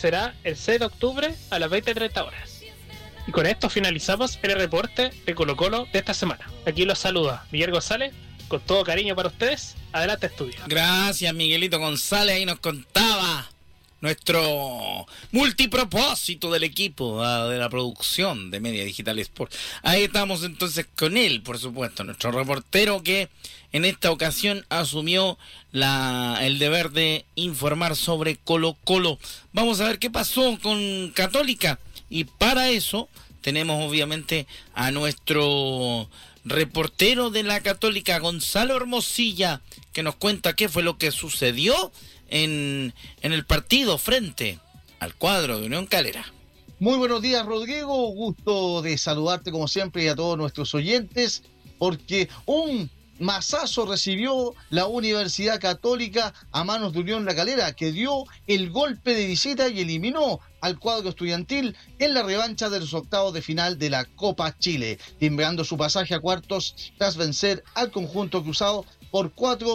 será el 6 de octubre a las 20:30 horas. Y con esto finalizamos el reporte de Colo Colo de esta semana. Aquí los saluda Miguel González, con todo cariño para ustedes. Adelante, estudio. Gracias, Miguelito González, ahí nos contaba nuestro multipropósito del equipo de la producción de Media Digital Sport. Ahí estamos entonces con él, por supuesto, nuestro reportero que en esta ocasión asumió el deber de informar sobre Colo Colo. Vamos a ver qué pasó con Católica, y para eso tenemos obviamente a nuestro reportero de la Católica, Gonzalo Hermosilla, que nos cuenta qué fue lo que sucedió en el partido frente al cuadro de Unión Calera. Muy buenos días, Rodrigo, gusto de saludarte como siempre y a todos nuestros oyentes, porque un mazazo recibió la Universidad Católica a manos de Unión La Calera, que dio el golpe de visita y eliminó al cuadro estudiantil en la revancha de los octavos de final de la Copa Chile, timbrando su pasaje a cuartos tras vencer al conjunto cruzado por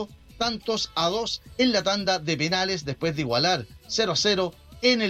4-2 en la tanda de penales, después de igualar 0-0 en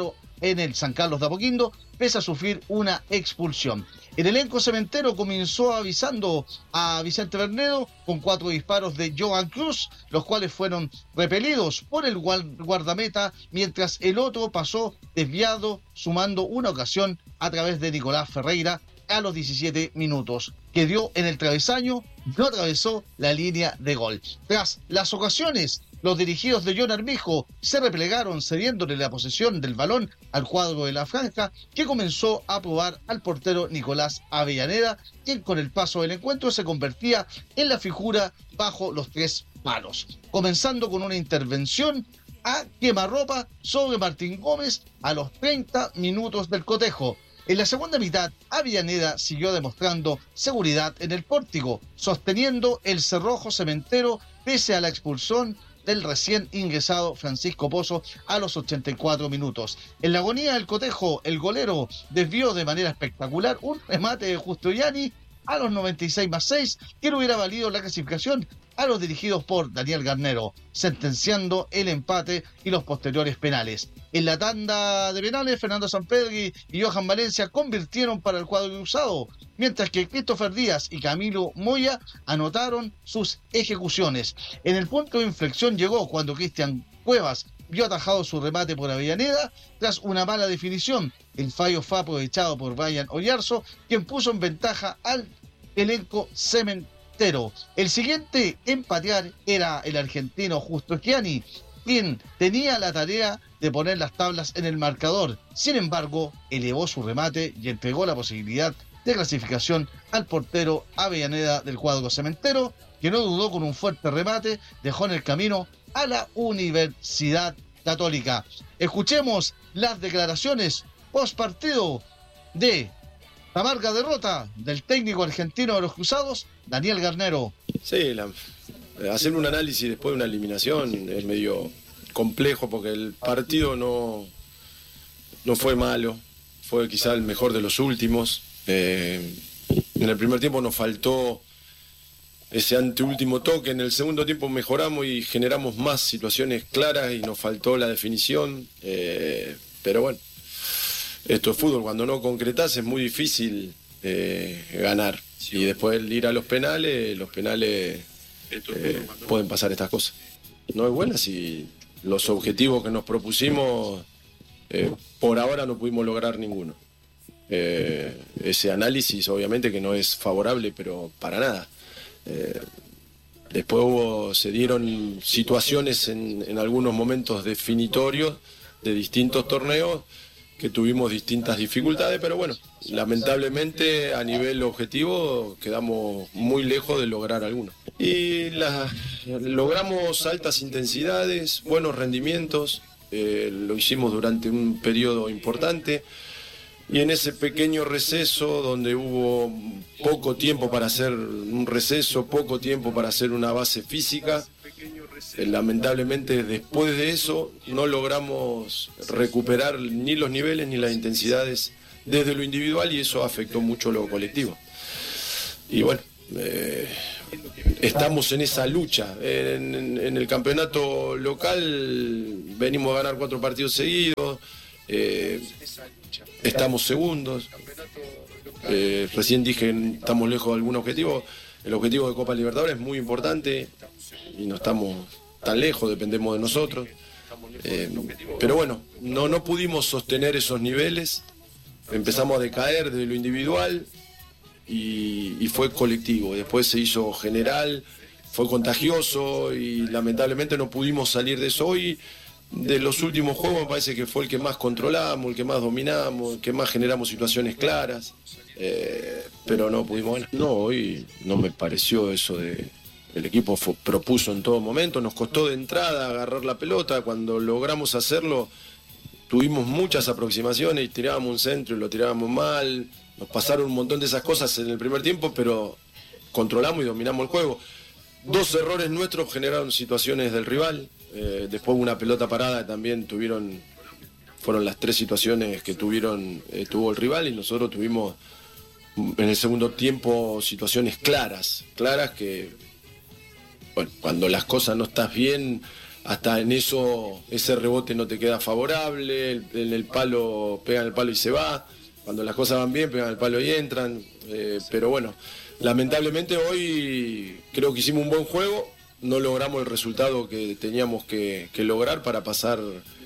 el San Carlos de Apoquindo, pese a sufrir una expulsión. El elenco cementero comenzó avisando a Vicente Bernedo con 4 disparos de Johan Cruz, los cuales fueron repelidos por el guardameta, mientras el otro pasó desviado, sumando una ocasión a través de Nicolás Ferreira a los 17 minutos, que dio en el travesaño, no atravesó la línea de gol. Tras las ocasiones, los dirigidos de John Armijo se replegaron, cediéndole la posesión del balón al cuadro de la franja, que comenzó a probar al portero Nicolás Avellaneda, quien con el paso del encuentro se convertía en la figura bajo los 3 palos, comenzando con una intervención a quemarropa sobre Martín Gómez a los 30 minutos del cotejo. En la segunda mitad, Avellaneda siguió demostrando seguridad en el pórtico, sosteniendo el cerrojo cementero pese a la expulsión del recién ingresado Francisco Pozo a los 84 minutos. En la agonía del cotejo, el golero desvió de manera espectacular un remate de Giustiniani a los 96+6, que no hubiera valido la clasificación a los dirigidos por Daniel Garnero, sentenciando el empate y los posteriores penales. En la tanda de penales, Fernando Sampedri y Johan Valencia convirtieron para el cuadro cruzado, mientras que Christopher Díaz y Camilo Moya anotaron sus ejecuciones. En el punto de inflexión llegó cuando Cristian Cuevas vio atajado su remate por Avellaneda tras una mala definición. El fallo fue aprovechado por Brian Oyarzo, quien puso en ventaja al elenco cementero. El siguiente en patear era el argentino Justo Chiani, quien tenía la tarea de poner las tablas en el marcador. Sin embargo, elevó su remate y entregó la posibilidad de clasificación al portero Avellaneda del cuadro cementero, que no dudó, con un fuerte remate dejó en el camino a la Universidad Católica. Escuchemos las declaraciones post partido de la amarga derrota del técnico argentino de los Cruzados, Daniel Garnero. Sí, hacer un análisis después de una eliminación es medio complejo, porque el partido no fue malo, fue quizá el mejor de los últimos. En el primer tiempo nos faltó ese anteúltimo toque, en el segundo tiempo mejoramos y generamos más situaciones claras y nos faltó la definición, pero bueno, esto es fútbol, cuando no concretás es muy difícil ganar, y después ir a los penales pueden pasar estas cosas. No es buena si los objetivos que nos propusimos por ahora no pudimos lograr ninguno. Ese análisis obviamente que no es favorable, pero para nada. Después se dieron situaciones en algunos momentos definitorios de distintos torneos que tuvimos distintas dificultades, pero bueno, lamentablemente a nivel objetivo quedamos muy lejos de lograr alguno. Y logramos altas intensidades, buenos rendimientos, lo hicimos durante un periodo importante, y en ese pequeño receso donde hubo poco tiempo para hacer un receso, poco tiempo para hacer una base física, lamentablemente después de eso no logramos recuperar ni los niveles ni las intensidades desde lo individual, y eso afectó mucho lo colectivo. Y bueno, estamos en esa lucha. En el campeonato local venimos a ganar 4 partidos seguidos, Estamos segundos. Recién dije estamos lejos de algún objetivo. El objetivo de Copa Libertadores es muy importante y no estamos tan lejos, dependemos de nosotros. Pero bueno, no pudimos sostener esos niveles. Empezamos a decaer de lo individual y fue colectivo. Después se hizo general, fue contagioso y lamentablemente no pudimos salir de eso. Hoy, de los últimos juegos, me parece que fue el que más controlamos, el que más dominamos, el que más generamos situaciones claras. Pero no pudimos ganar. No, hoy no me pareció eso de... El equipo propuso en todo momento, nos costó de entrada agarrar la pelota. Cuando logramos hacerlo, tuvimos muchas aproximaciones y tirábamos un centro y lo tirábamos mal. Nos pasaron un montón de esas cosas en el primer tiempo, pero controlamos y dominamos el juego. 2 errores nuestros generaron situaciones del rival. Después una pelota parada también fueron las 3 situaciones que tuvo el rival, y nosotros tuvimos en el segundo tiempo situaciones claras que, bueno, cuando las cosas no estás bien, hasta en eso ese rebote no te queda favorable, en el palo, pegan el palo y se va. Cuando las cosas van bien, pegan el palo y entran. Pero bueno, lamentablemente hoy creo que hicimos un buen juego, no logramos el resultado que teníamos que lograr para pasar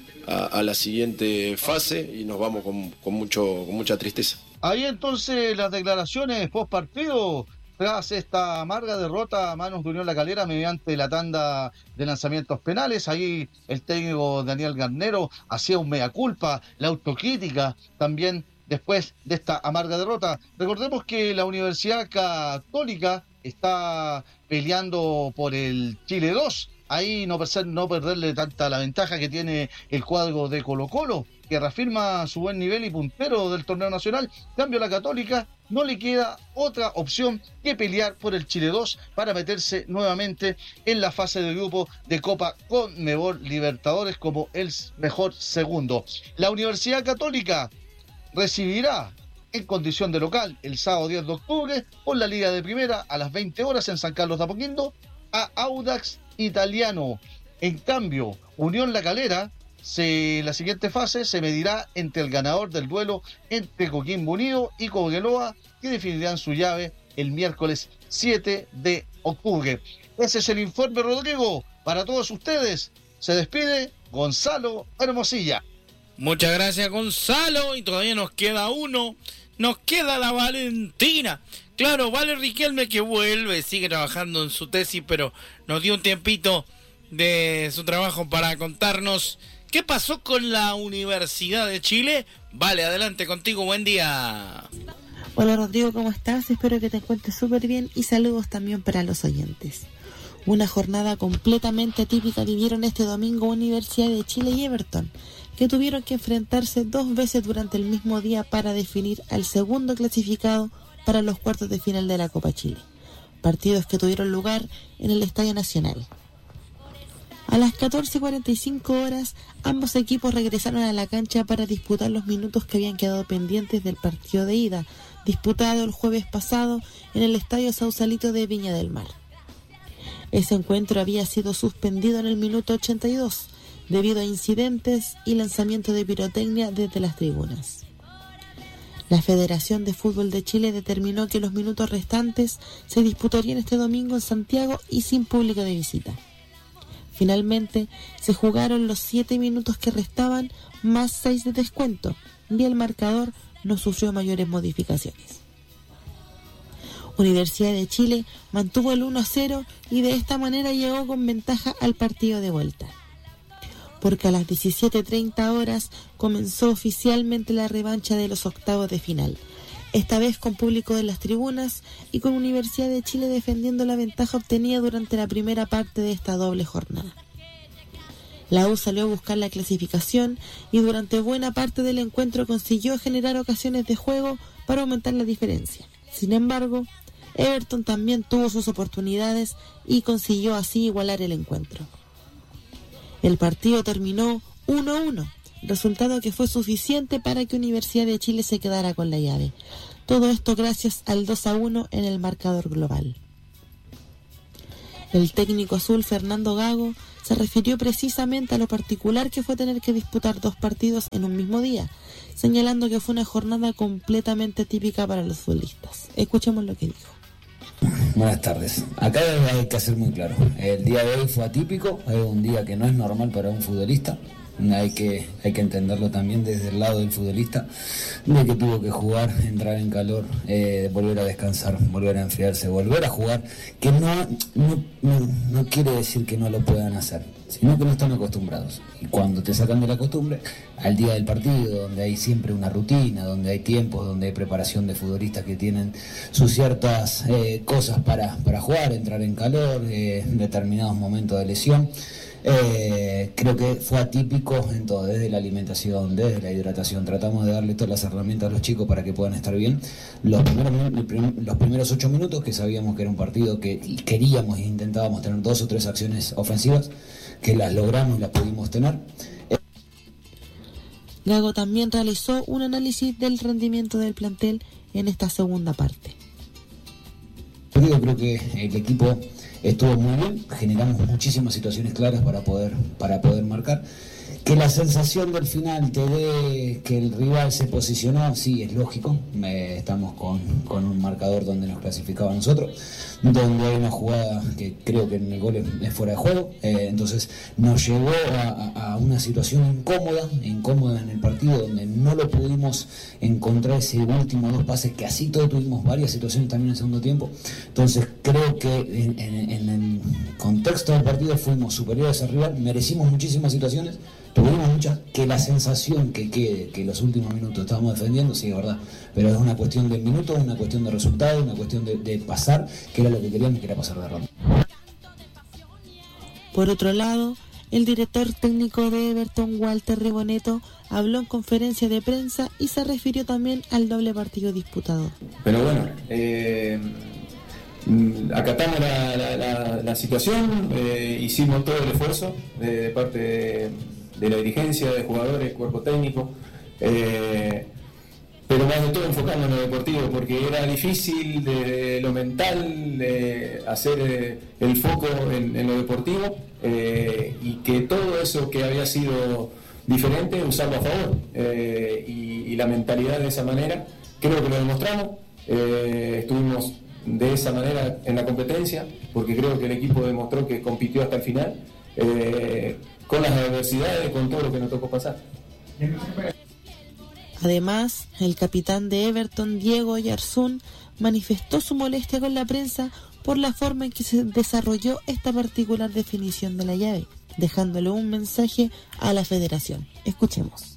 a la siguiente fase y nos vamos con mucha tristeza. Ahí entonces las declaraciones post partido tras esta amarga derrota a manos de Unión La Calera mediante la tanda de lanzamientos penales. Ahí el técnico Daniel Garnero hacía un mea culpa, la autocrítica también después de esta amarga derrota. Recordemos que la Universidad Católica está peleando por el Chile 2. Ahí no perderle tanta la ventaja que tiene el cuadro de Colo-Colo, que reafirma su buen nivel y puntero del torneo nacional. En cambio, la Católica no le queda otra opción que pelear por el Chile 2 para meterse nuevamente en la fase de grupo de Copa Conmebol Libertadores como el mejor segundo. La Universidad Católica recibirá en condición de local el sábado 10 de octubre por la Liga de Primera a las 20 horas en San Carlos de Apoquindo a Audax Italiano. En cambio, Unión La Calera, la siguiente fase se medirá entre el ganador del duelo entre Coquimbo Unido y Cobreloa, que definirán su llave el miércoles 7 de octubre. Ese es el informe, Rodrigo, para todos ustedes. Se despide Gonzalo Hermosilla. Muchas gracias, Gonzalo, y todavía nos queda uno. Nos queda la Valentina. Claro, Vale Riquelme, que vuelve, sigue trabajando en su tesis, pero nos dio un tiempito de su trabajo para contarnos qué pasó con la Universidad de Chile. Vale, adelante contigo, buen día. Hola Rodrigo, ¿cómo estás? Espero que te encuentres súper bien y saludos también para los oyentes. Una jornada completamente atípica vivieron este domingo Universidad de Chile y Everton, que tuvieron que enfrentarse 2 veces durante el mismo día para definir al segundo clasificado para los cuartos de final de la Copa Chile. Partidos que tuvieron lugar en el Estadio Nacional. A las 14:45 horas, ambos equipos regresaron a la cancha para disputar los minutos que habían quedado pendientes del partido de ida, disputado el jueves pasado en el Estadio Sausalito de Viña del Mar. Ese encuentro había sido suspendido en el minuto 82, debido a incidentes y lanzamiento de pirotecnia desde las tribunas. La Federación de Fútbol de Chile determinó que los minutos restantes se disputarían este domingo en Santiago y sin público de visita. Finalmente, se jugaron los 7 minutos que restaban, más 6 de descuento, y el marcador no sufrió mayores modificaciones. Universidad de Chile mantuvo el 1-0 y de esta manera llegó con ventaja al partido de vuelta. Porque a las 17:30 horas comenzó oficialmente la revancha de los octavos de final, esta vez con público en las tribunas y con Universidad de Chile defendiendo la ventaja obtenida durante la primera parte de esta doble jornada. La U salió a buscar la clasificación y durante buena parte del encuentro consiguió generar ocasiones de juego para aumentar la diferencia. Sin embargo, Everton también tuvo sus oportunidades y consiguió así igualar el encuentro. El partido terminó 1-1, resultado que fue suficiente para que Universidad de Chile se quedara con la llave. Todo esto gracias al 2-1 en el marcador global. El técnico azul Fernando Gago se refirió precisamente a lo particular que fue tener que disputar 2 partidos en un mismo día, señalando que fue una jornada completamente típica para los futbolistas. Escuchemos lo que dijo. Buenas tardes. Acá hay que ser muy claro. El día de hoy fue atípico, es un día que no es normal para un futbolista. Hay que entenderlo también desde el lado del futbolista, de que tuvo que jugar, entrar en calor, volver a descansar, volver a enfriarse, volver a jugar, que no quiere decir que no lo puedan hacer, sino que no están acostumbrados. Y cuando te sacan de la costumbre, al día del partido, donde hay siempre una rutina, donde hay tiempos, donde hay preparación de futbolistas que tienen sus ciertas cosas para jugar, entrar en calor, determinados momentos de lesión, creo que fue atípico en todo, desde la alimentación, desde la hidratación. Tratamos de darle todas las herramientas a los chicos para que puedan estar bien. Los primeros 8 minutos, que sabíamos que era un partido que queríamos e intentábamos tener 2 o 3 acciones ofensivas, que las logramos y las pudimos tener. Gago también realizó un análisis del rendimiento del plantel en esta segunda parte. Creo que el equipo estuvo muy bien, generamos muchísimas situaciones claras para poder marcar. Que la sensación del final te dé que el rival se posicionó, sí, es lógico. Estamos con un marcador donde nos clasificaba a nosotros, donde hay una jugada que creo que en el gol es fuera de juego, entonces nos llevó a una situación incómoda en el partido, donde no lo pudimos encontrar ese último 2 pases, que así todo tuvimos varias situaciones también en el segundo tiempo. Entonces creo que en el contexto del partido fuimos superiores al rival, merecimos muchísimas situaciones, tuvimos muchas, que la sensación que quede que los últimos minutos estábamos defendiendo, sí, es verdad, pero es una cuestión de minutos, una cuestión de resultados, una cuestión de pasar, que era lo que queríamos, que era pasar de ronda. Por otro lado, el director técnico de Everton, Walter Ribonetto, habló en conferencia de prensa y se refirió también al doble partido disputado. Pero bueno, acatamos la situación, hicimos todo el esfuerzo de parte de la dirigencia, de jugadores, cuerpo técnico, pero más de todo enfocando en lo deportivo, porque era difícil de lo mental de hacer el foco en lo deportivo, y que todo eso que había sido diferente, usarlo a favor, y la mentalidad de esa manera, creo que lo demostramos. Estuvimos de esa manera en la competencia, porque creo que el equipo demostró que compitió hasta el final, con las adversidades, con todo lo que nos tocó pasar. Además, el capitán de Everton, Diego Oyarzún, manifestó su molestia con la prensa por la forma en que se desarrolló esta particular definición de la llave, dejándole un mensaje a la federación. Escuchemos.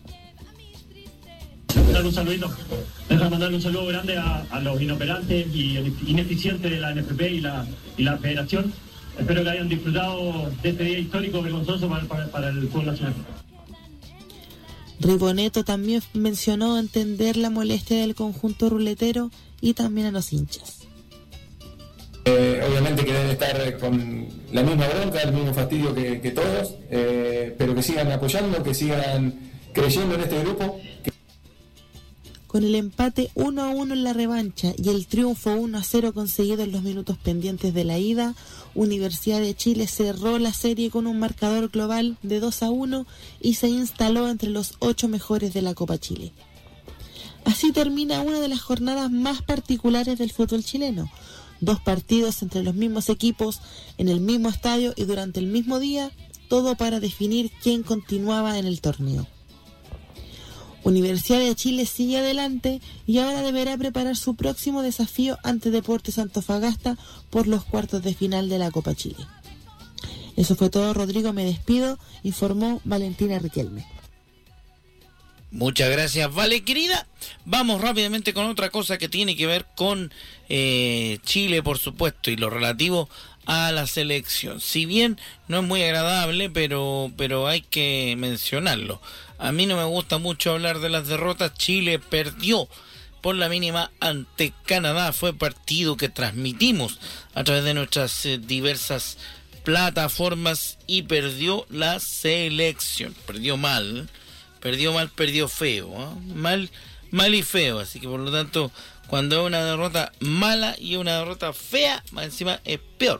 Mandarle un saludito. Deja mandarle un saludo grande a los inoperantes y ineficientes de la NFP y la federación. Espero que hayan disfrutado de este día histórico vergonzoso para el fútbol nacional. Ribonetto también mencionó entender la molestia del conjunto ruletero y también a los hinchas. Obviamente que deben estar con la misma bronca, el mismo fastidio que todos, pero que sigan apoyando, que sigan creyendo en este grupo. Con el empate 1-1 en la revancha y el triunfo 1-0 conseguido en los minutos pendientes de la ida, Universidad de Chile cerró la serie con un marcador global de 2-1 y se instaló entre los 8 mejores de la Copa Chile. Así termina una de las jornadas más particulares del fútbol chileno. 2 partidos entre los mismos equipos, en el mismo estadio y durante el mismo día, todo para definir quién continuaba en el torneo. Universidad de Chile sigue adelante y ahora deberá preparar su próximo desafío ante Deportes Antofagasta por los cuartos de final de la Copa Chile. Eso fue todo, Rodrigo, me despido, informó Valentina Riquelme. Muchas gracias, Vale, querida. Vamos rápidamente con otra cosa que tiene que ver con Chile, por supuesto, y lo relativo a la selección. Si bien no es muy agradable, pero hay que mencionarlo. A mí no me gusta mucho hablar de las derrotas. Chile perdió por la mínima ante Canadá. Fue partido que transmitimos a través de nuestras diversas plataformas y perdió la selección. Perdió mal, perdió feo, ¿eh? Mal y feo. Así que por lo tanto, cuando es una derrota mala y una derrota fea, más encima es peor,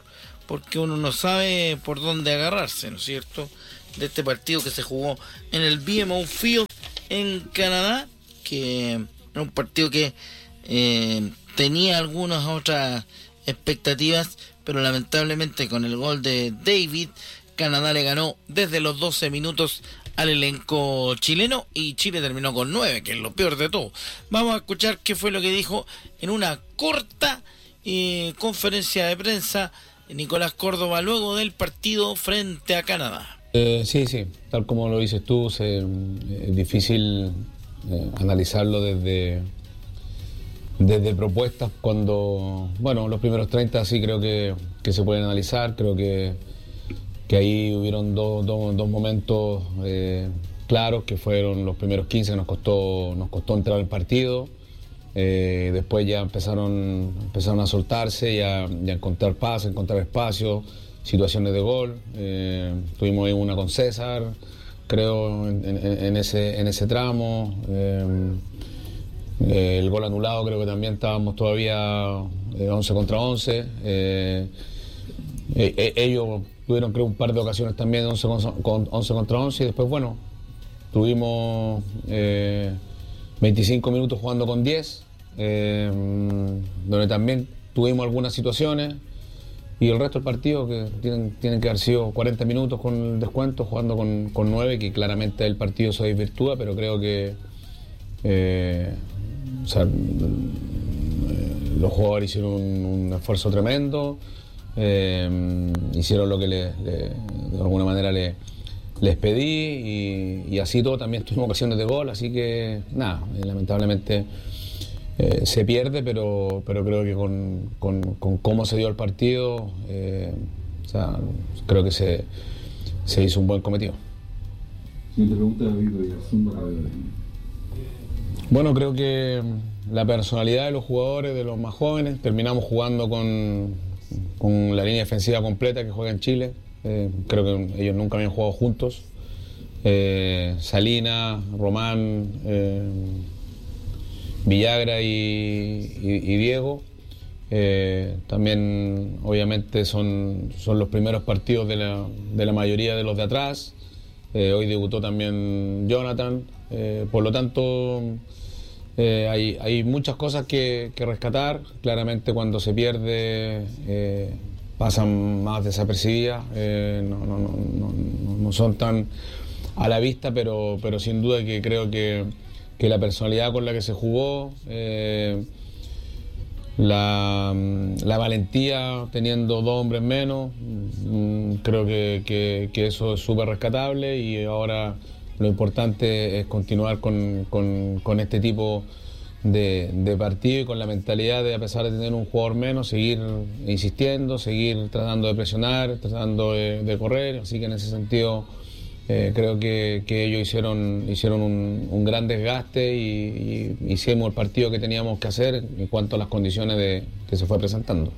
porque uno no sabe por dónde agarrarse, ¿no es cierto?, de este partido que se jugó en el BMO Field en Canadá, que era un partido que tenía algunas otras expectativas, pero lamentablemente con el gol de David, Canadá le ganó desde los 12 minutos al elenco chileno y Chile terminó con 9, que es lo peor de todo. Vamos a escuchar qué fue lo que dijo en una corta conferencia de prensa Nicolás Córdoba luego del partido frente a Canadá. Sí, tal como lo dices tú, es difícil analizarlo desde propuestas cuando, bueno, los primeros 30 sí creo que se pueden analizar, creo que ahí hubieron dos momentos claros, que fueron los primeros 15 que nos costó entrar al partido. Después ya empezaron a soltarse y a encontrar pases, encontrar espacios, situaciones de gol. Tuvimos ahí una con César, creo, en ese tramo. El gol anulado, creo que también estábamos todavía 11 contra 11. Ellos tuvieron, creo, un par de ocasiones también 11 contra 11 y después, bueno, tuvimos 25 minutos jugando con 10, donde también tuvimos algunas situaciones, y el resto del partido, que tienen que haber sido 40 minutos con el descuento, jugando con 9, que claramente el partido se desvirtúa, pero creo que los jugadores hicieron un esfuerzo tremendo, hicieron lo que de alguna manera les pedí, y así todo también tuvimos ocasiones de gol, así que nada, lamentablemente se pierde, pero creo que con cómo se dio el partido, creo que se hizo un buen cometido. Siguiente pregunta, David Oyarzún. Bueno, creo que la personalidad de los jugadores, de los más jóvenes, terminamos jugando con la línea defensiva completa que juega en Chile. Creo que ellos nunca habían jugado juntos. Salinas, Román, Villagra y Diego. También obviamente son los primeros partidos de la mayoría de los de atrás. Hoy debutó también Jonathan. Por lo tanto, hay muchas cosas que rescatar. Claramente cuando se pierde pasan más desapercibidas, no son tan a la vista, pero sin duda que creo que la personalidad con la que se jugó, la valentía teniendo 2 hombres menos, creo que eso es súper rescatable, y ahora lo importante es continuar con este tipo de partido y con la mentalidad de, a pesar de tener un jugador menos, seguir insistiendo, seguir tratando de presionar, tratando de correr. Así que en ese sentido creo que ellos hicieron un gran desgaste y hicimos el partido que teníamos que hacer en cuanto a las condiciones que se fue presentando.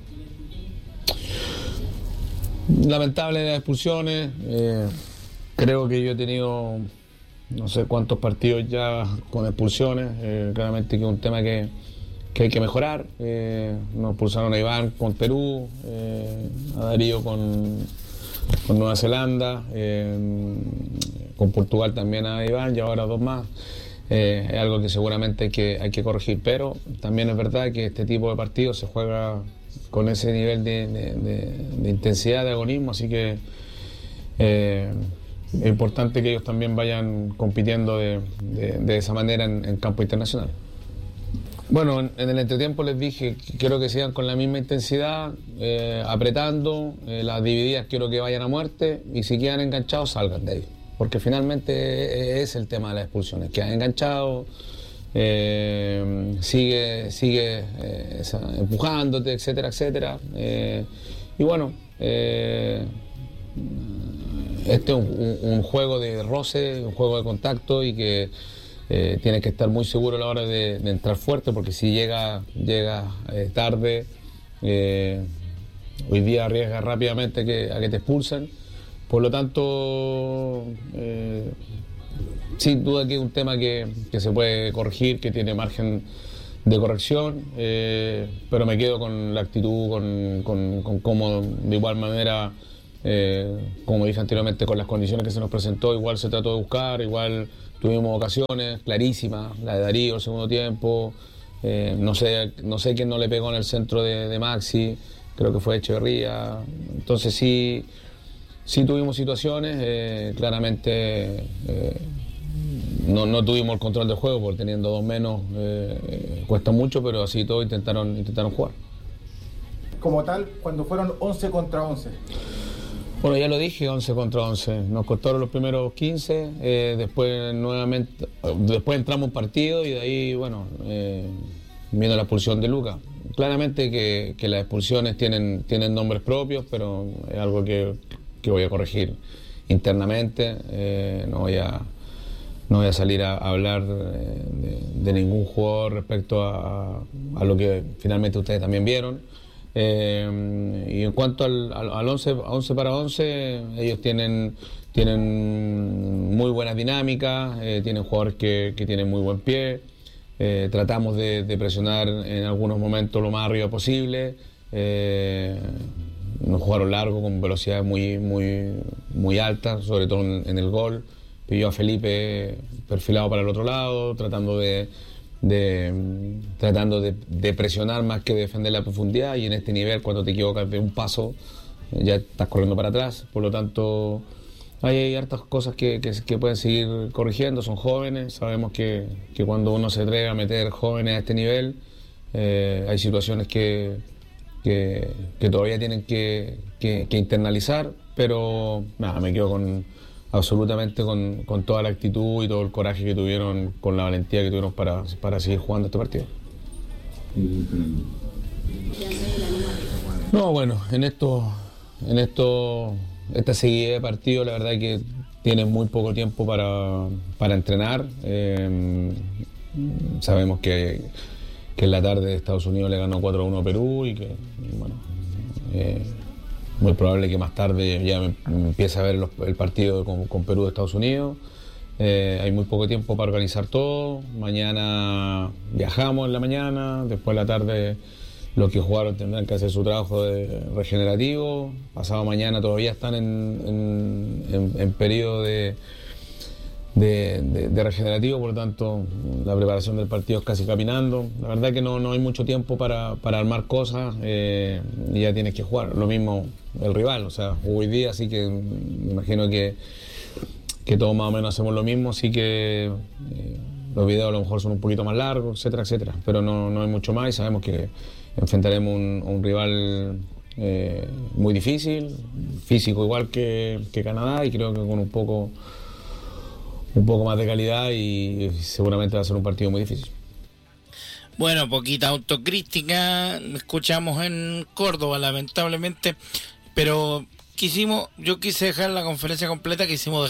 Lamentable las expulsiones. Creo que yo he tenido no sé cuántos partidos ya con expulsiones. Claramente que es un tema que hay que mejorar. Nos expulsaron a Iván con Perú, a Darío con Nueva Zelanda, con Portugal también a Iván, y ahora 2 más. Es algo que seguramente hay que corregir, pero también es verdad que este tipo de partidos se juega con ese nivel de intensidad, de agonismo, así que es importante que ellos también vayan compitiendo de esa manera en campo internacional. Bueno, en el entretiempo les dije que quiero que sigan con la misma intensidad, apretando, las divididas quiero que vayan a muerte, y si quedan enganchados salgan de ahí, porque finalmente es el tema de las expulsiones, quedan enganchados, sigue empujándote, etcétera, etcétera, y bueno, este es un juego de roce, un juego de contacto, y que tienes que estar muy seguro a la hora de entrar fuerte, porque si llega tarde, hoy día arriesgas rápidamente a que te expulsen. Por lo tanto, sin duda que es un tema que se puede corregir, que tiene margen de corrección, pero me quedo con la actitud, con cómo de igual manera, como dije anteriormente, con las condiciones que se nos presentó, igual se trató de buscar, igual tuvimos ocasiones clarísimas, la de Darío el segundo tiempo, no sé quién no le pegó en el centro de Maxi, creo que fue Echeverría, entonces sí tuvimos situaciones, claramente no tuvimos el control del juego, porque teniendo 2 menos cuesta mucho, pero así todo intentaron jugar. Como tal, cuando fueron 11 contra 11. Bueno, ya lo dije, 11 contra 11. Nos costaron los primeros 15, después entramos en partido y de ahí, bueno, viendo la expulsión de Lucas. Claramente que las expulsiones tienen nombres propios, pero es algo que voy a corregir internamente. No voy a salir a hablar de ningún jugador respecto a lo que finalmente ustedes también vieron. Y en cuanto al 11 para 11, ellos tienen muy buenas dinámicas, tienen jugadores que tienen muy buen pie. Tratamos de presionar en algunos momentos lo más arriba posible. Nos jugaron largo con velocidades muy altas, sobre todo en el gol. Pidió a Felipe perfilado para el otro lado, tratando de presionar más que defender la profundidad, y en este nivel, cuando te equivocas de un paso, ya estás corriendo para atrás. Por lo tanto, hay hartas cosas que pueden seguir corrigiendo. Son jóvenes, sabemos que cuando uno se atreve a meter jóvenes a este nivel, hay situaciones que todavía tienen que internalizar, pero nada, me quedo absolutamente con toda la actitud y todo el coraje que tuvieron, con la valentía que tuvieron para seguir jugando este partido. No, bueno, esta seguida de partidos, la verdad que tienen muy poco tiempo para entrenar. Sabemos que en la tarde Estados Unidos le ganó 4-1 a Perú y que, bueno, muy probable que más tarde ya empiece a ver el partido con Perú de Estados Unidos. Hay muy poco tiempo para organizar todo. Mañana viajamos en la mañana, después en la tarde los que jugaron tendrán que hacer su trabajo regenerativo. Pasado mañana todavía están en periodo de regenerativo, por lo tanto la preparación del partido es casi caminando. La verdad que no hay mucho tiempo para armar cosas, y ya tienes que jugar. Lo mismo el rival, o sea, jugó hoy día, así que me imagino que todos más o menos hacemos lo mismo, así que los videos a lo mejor son un poquito más largos, etcétera, etcétera, pero no hay mucho más, y sabemos que enfrentaremos a un rival muy difícil, físico igual que Canadá, y creo que con un poco más de calidad, y seguramente va a ser un partido muy difícil. Bueno, poquita autocrítica escuchamos en Córdoba, lamentablemente, pero yo quise dejar la conferencia completa,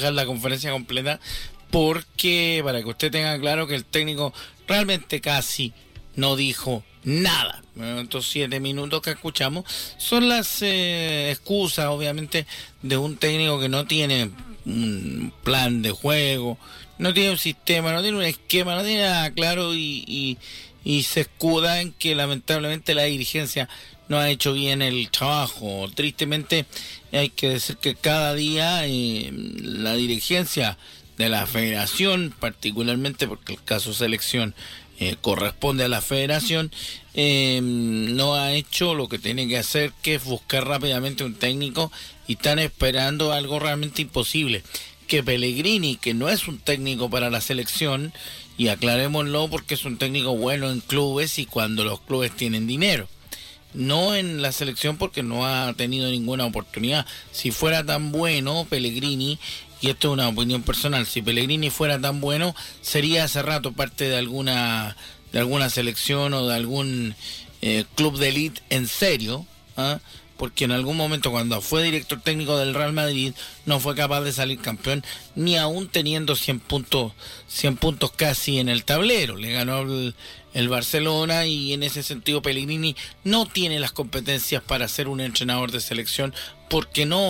porque, para que usted tenga claro, que el técnico realmente casi no dijo nada. Estos 7 minutos que escuchamos son las excusas, obviamente, de un técnico que no tiene un plan de juego, no tiene un sistema, no tiene un esquema, no tiene nada claro, y se escuda en que lamentablemente la dirigencia no ha hecho bien el trabajo. Tristemente hay que decir que cada día la dirigencia de la federación, particularmente porque el caso selección corresponde a la federación, no ha hecho lo que tiene que hacer, que es buscar rápidamente un técnico, y están esperando algo realmente imposible, que Pellegrini, que no es un técnico para la selección, y aclarémoslo, porque es un técnico bueno en clubes y cuando los clubes tienen dinero, no en la selección, porque no ha tenido ninguna oportunidad. Si fuera tan bueno Pellegrini, y esto es una opinión personal, si Pellegrini fuera tan bueno, sería hace rato parte de alguna selección o de algún club de élite en serio, porque en algún momento, cuando fue director técnico del Real Madrid, no fue capaz de salir campeón, ni aún teniendo 100 puntos casi en el tablero. Le ganó el Barcelona, y en ese sentido Pellegrini no tiene las competencias para ser un entrenador de selección, porque no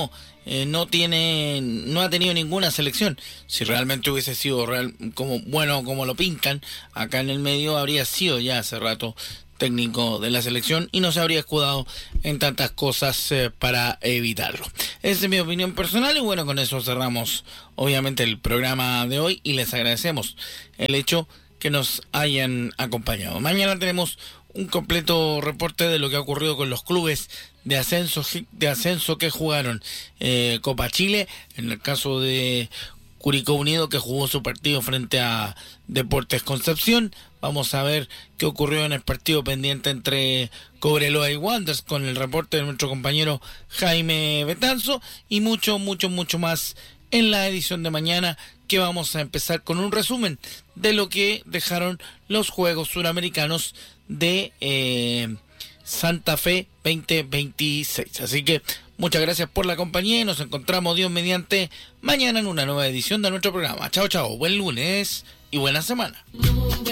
no ha tenido ninguna selección. Si realmente hubiese sido como lo pintan acá en el medio, habría sido ya hace rato técnico de la selección y no se habría escudado en tantas cosas para evitarlo. Esa es mi opinión personal y bueno, con eso cerramos obviamente el programa de hoy y les agradecemos el hecho que nos hayan acompañado. Mañana tenemos un completo reporte de lo que ha ocurrido con los clubes de ascenso que jugaron Copa Chile, en el caso de Curicó Unido, que jugó su partido frente a Deportes Concepción. Vamos a ver qué ocurrió en el partido pendiente entre Cobreloa y Wanderers, con el reporte de nuestro compañero Jaime Betanzo, y mucho más en la edición de mañana, que vamos a empezar con un resumen de lo que dejaron los Juegos Suramericanos de Santa Fe 2026. Así que muchas gracias por la compañía y nos encontramos, Dios mediante, mañana en una nueva edición de nuestro programa. Chao, buen lunes y buena semana.